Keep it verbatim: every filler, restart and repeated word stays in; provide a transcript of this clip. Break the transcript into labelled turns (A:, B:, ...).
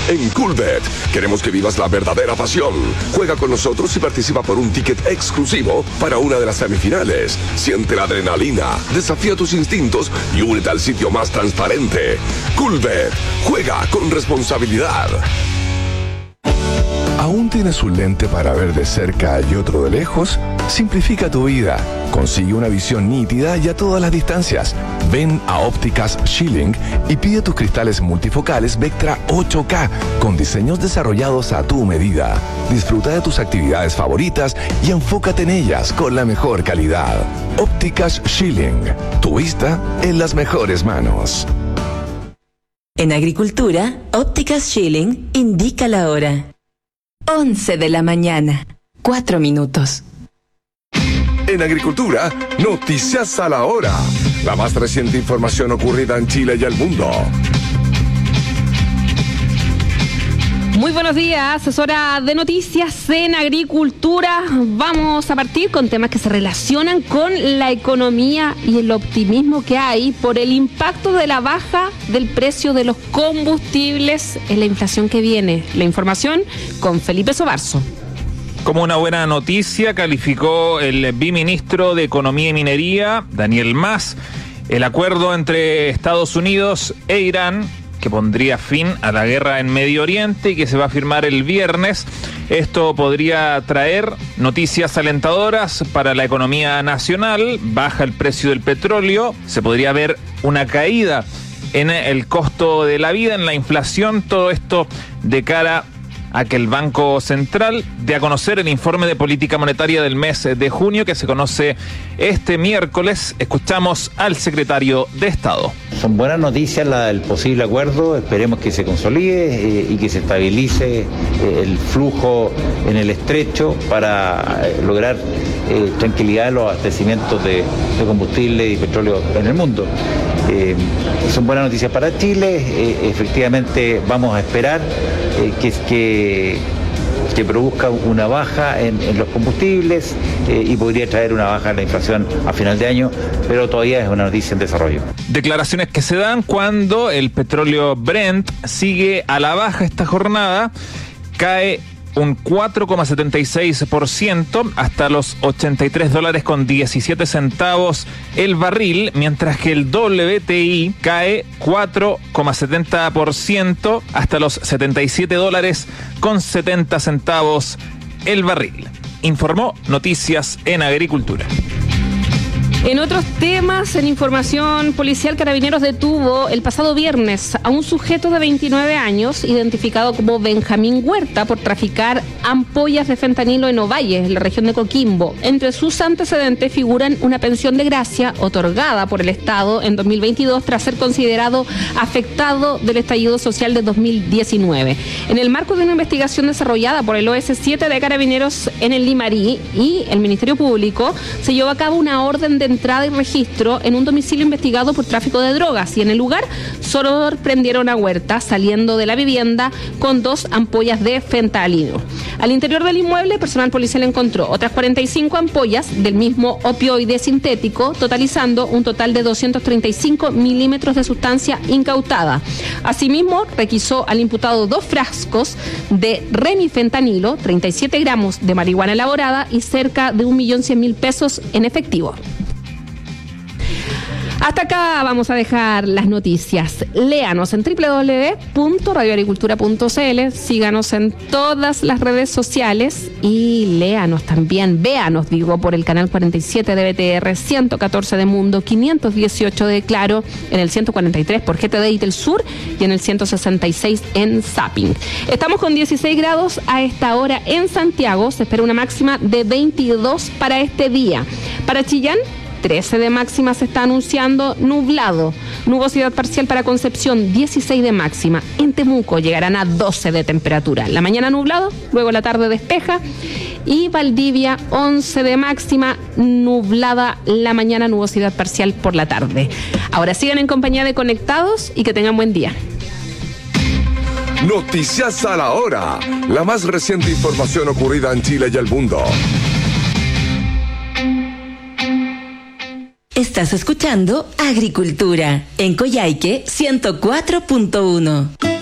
A: En Coolbet queremos que vivas la verdadera pasión. Juega con nosotros y participa por un ticket exclusivo para una de las semifinales. Siente la adrenalina, desafía tus instintos y únete al sitio más transparente. Coolbet, juega con responsabilidad. ¿Aún tienes un lente para ver de cerca y otro de lejos? Simplifica tu vida. Consigue una visión nítida y a todas las distancias. Ven a Ópticas Schilling y pide tus cristales multifocales Vectra ocho K con diseños desarrollados a tu medida. Disfruta de tus actividades favoritas y enfócate en ellas con la mejor calidad. Ópticas Schilling. Tu vista en las mejores manos.
B: En Agricultura, Ópticas Schilling indica la hora. once de la mañana, cuatro minutos.
A: En Agricultura, noticias a la hora. La más reciente información ocurrida en Chile y el mundo.
C: Muy buenos días, es hora de noticias en Agricultura. Vamos a partir con temas que se relacionan con la economía y el optimismo que hay por el impacto de la baja del precio de los combustibles en la inflación que viene. La información con Felipe Sobarzo.
D: Como una buena noticia calificó el viceministro de Economía y Minería, Daniel Mas, el acuerdo entre Estados Unidos e Irán, que pondría fin a la guerra en Medio Oriente y que se va a firmar el viernes. Esto podría traer noticias alentadoras para la economía nacional. Baja el precio del petróleo, se podría ver una caída en el costo de la vida, en la inflación, todo esto de cara a que el Banco Central dé a conocer el informe de política monetaria del mes de junio, que se conoce este miércoles. Escuchamos al secretario de Estado.
E: Son buenas noticias la del posible acuerdo, esperemos que se consolide eh, y que se estabilice eh, el flujo en el estrecho para eh, lograr eh, tranquilidad en los abastecimientos de, de combustible y petróleo en el mundo. Eh, son buenas noticias para Chile, eh, efectivamente vamos a esperar eh, que, que, que produzca una baja en, en los combustibles eh, y podría traer una baja en la inflación a final de año, pero todavía es una noticia en desarrollo.
D: Declaraciones que se dan cuando el petróleo Brent sigue a la baja esta jornada, cae un cuatro coma setenta y seis por ciento hasta los ochenta y tres dólares con diecisiete centavos el barril, mientras que el W T I cae cuatro coma setenta por ciento hasta los setenta y siete dólares con setenta centavos el barril. Informó Noticias en Agricultura.
C: En otros temas, en información policial, Carabineros detuvo el pasado viernes a un sujeto de veintinueve años, identificado como Benjamín Huerta, por traficar ampollas de fentanilo en Ovalle, en la región de Coquimbo. Entre sus antecedentes figuran una pensión de gracia otorgada por el Estado en dos mil veintidós tras ser considerado afectado del estallido social de dos mil diecinueve. En el marco de una investigación desarrollada por el O S siete de Carabineros en el Limarí y el Ministerio Público, se llevó a cabo una orden de entrada y registro en un domicilio investigado por tráfico de drogas, y en el lugar sorprendieron a Huerta saliendo de la vivienda con dos ampollas de fentanilo. Al interior del inmueble, personal policial encontró otras cuarenta y cinco ampollas del mismo opioide sintético, totalizando un total de doscientos treinta y cinco milímetros de sustancia incautada. Asimismo, requisó al imputado dos frascos de remifentanilo, treinta y siete gramos de marihuana elaborada y cerca de un millón cien mil pesos en efectivo. Hasta acá vamos a dejar las noticias. Léanos en doble u doble u doble u punto radio agricultura punto c l, síganos en todas las redes sociales y léanos también, véanos, digo, por el canal cuarenta y siete de B T R, ciento catorce de Mundo, quinientos dieciocho de Claro, en el ciento cuarenta y tres por G T D y Telsur y en el ciento sesenta y seis en Zapping. Estamos con dieciséis grados a esta hora en Santiago, se espera una máxima de veintidós para este día. Para Chillán, trece de máxima se está anunciando, nublado. Nubosidad parcial para Concepción, dieciséis de máxima. En Temuco llegarán a doce de temperatura. La mañana nublado, luego la tarde despeja. Y Valdivia, once de máxima, nublada la mañana, nubosidad parcial por la tarde. Ahora sigan en compañía de Conectados y que tengan buen día.
A: Noticias a la hora. La más reciente información ocurrida en Chile y el mundo.
B: Estás escuchando Agricultura en Coyhaique ciento cuatro punto uno.